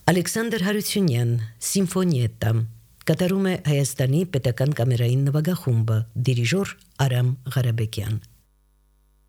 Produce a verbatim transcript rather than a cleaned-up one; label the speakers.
Speaker 1: Ալեքսանդր Հարությունյան, Սիմֆոնիետա, կատարում է Հայաստանի պետական կամերային նվագախումբը, դիրիժոր Արամ Ղարաբեկյան։